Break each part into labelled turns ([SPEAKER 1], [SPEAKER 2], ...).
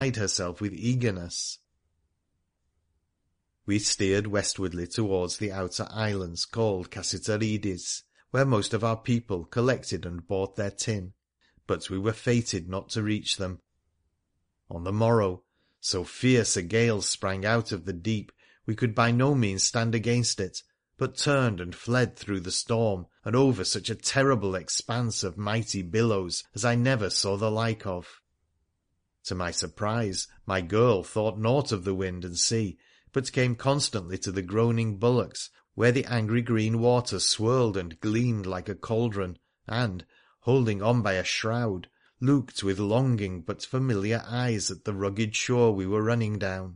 [SPEAKER 1] herself with eagerness. We steered westwardly towards the outer islands called Cassiterides, where most of our people collected and bought their tin, but we were fated not to reach them. On the morrow, so fierce a gale sprang out of the deep, we could by no means stand against it, but turned and fled through the storm, and over such a terrible expanse of mighty billows as I never saw the like of. To my surprise, my girl thought naught of the wind and sea, but came constantly to the groaning bulwarks, where the angry green water swirled and gleamed like a cauldron, and, holding on by a shroud, looked with longing but familiar eyes at the rugged shore we were running down.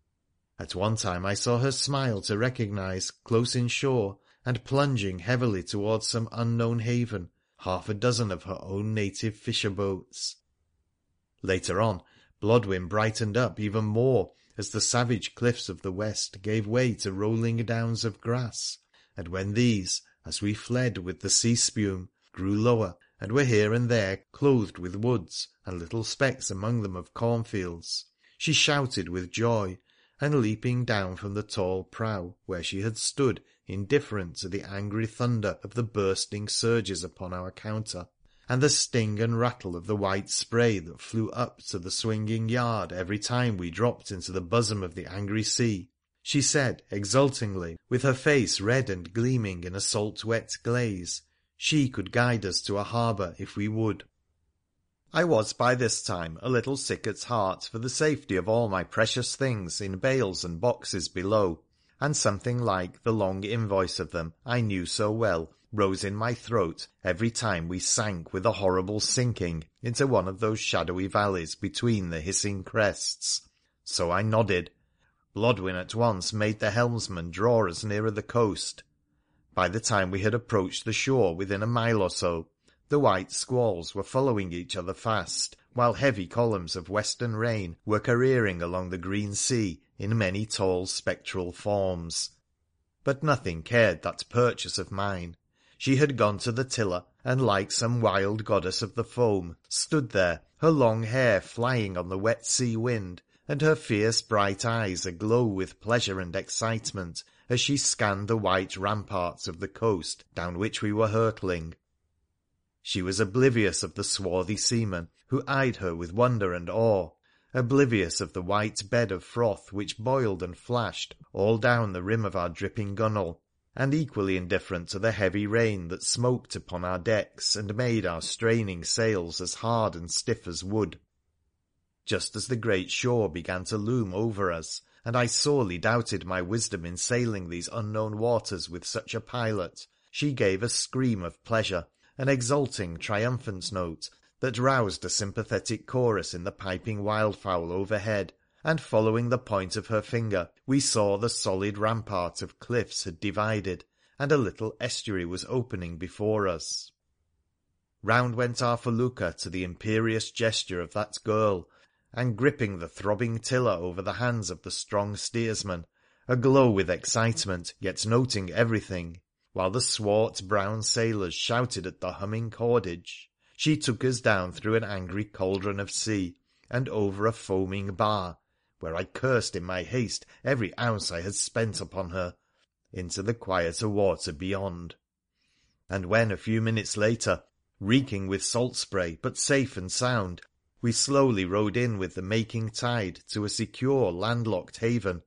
[SPEAKER 1] At one time I saw her smile to recognise, close in shore, and plunging heavily towards some unknown haven, 6 of her own native fisher boats. Later on, Blodwen brightened up even more as the savage cliffs of the west gave way to rolling downs of grass, and when these, as we fled with the sea spume, grew lower, and were here and there clothed with woods, and little specks among them of cornfields, she shouted with joy, and leaping down from the tall prow where she had stood indifferent to the angry thunder of the bursting surges upon our counter, and the sting and rattle of the white spray that flew up to the swinging yard every time we dropped into the bosom of the angry sea, she said exultingly, with her face red and gleaming in a salt-wet glaze, she could guide us to a harbour if we would. I was by this time a little sick at heart for the safety of all my precious things in bales and boxes below, and something like the long invoice of them I knew so well rose in my throat every time we sank with a horrible sinking into one of those shadowy valleys between the hissing crests. So I nodded. Blodwen at once made the helmsman draw us nearer the coast. By the time we had approached the shore within a mile or so, the white squalls were following each other fast, while heavy columns of western rain were careering along the green sea in many tall spectral forms. But nothing cared that purchase of mine. She had gone to the tiller, and like some wild goddess of the foam, stood there, her long hair flying on the wet sea wind, and her fierce bright eyes aglow with pleasure and excitement as she scanned the white ramparts of the coast down which we were hurtling. She was oblivious of the swarthy seamen who eyed her with wonder and awe, oblivious of the white bed of froth which boiled and flashed all down the rim of our dripping gunwale, and equally indifferent to the heavy rain that smoked upon our decks and made our straining sails as hard and stiff as wood. Just as the great shore began to loom over us, and I sorely doubted my wisdom in sailing these unknown waters with such a pilot, she gave a scream of pleasure, an exulting, triumphant note that roused a sympathetic chorus in the piping wildfowl overhead, and following the point of her finger we saw the solid rampart of cliffs had divided, and a little estuary was opening before us. Round went our felucca to the imperious gesture of that girl, and gripping the throbbing tiller over the hands of the strong steersman, aglow with excitement, yet noting everything, while the swart brown sailors shouted at the humming cordage, she took us down through an angry cauldron of sea, and over a foaming bar, where I cursed in my haste every ounce I had spent upon her, into the quieter water beyond. And when a few minutes later, reeking with salt spray but safe and sound, we slowly rowed in with the making tide to a secure landlocked haven,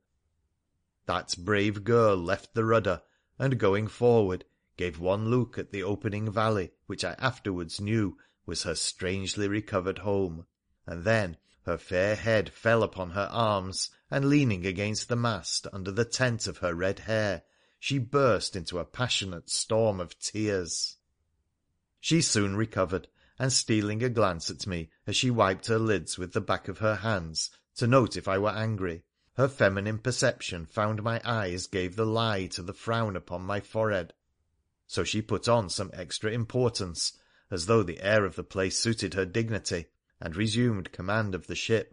[SPEAKER 1] that brave girl left the rudder, and going forward gave one look at the opening valley which I afterwards knew was her strangely recovered home, and then her fair head fell upon her arms, and leaning against the mast under the tent of her red hair, she burst into a passionate storm of tears. She soon recovered, and stealing a glance at me as she wiped her lids with the back of her hands to note if I were angry, her feminine perception found my eyes gave the lie to the frown upon my forehead. So she put on some extra importance, as though the air of the place suited her dignity, and resumed command of the ship.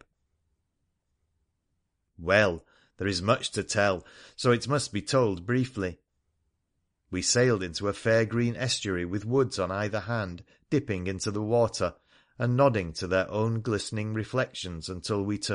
[SPEAKER 1] Well, there is much to tell, so it must be told briefly. We sailed into a fair green estuary with woods on either hand, dipping into the water, and nodding to their own glistening reflections until we